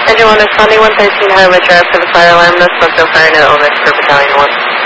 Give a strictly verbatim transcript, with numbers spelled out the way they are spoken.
Engine one responding one thirteen Harvard Drive for the fire alarm. No smoke, no fire, no illness for battalion one.